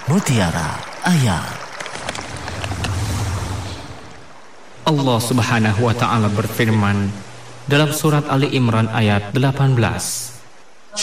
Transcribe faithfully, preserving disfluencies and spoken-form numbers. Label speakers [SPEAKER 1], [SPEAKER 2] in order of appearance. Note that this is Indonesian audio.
[SPEAKER 1] Mutiara Ayat.
[SPEAKER 2] Allah Subhanahu wa taala berfirman dalam surat Ali Imran ayat delapan belas,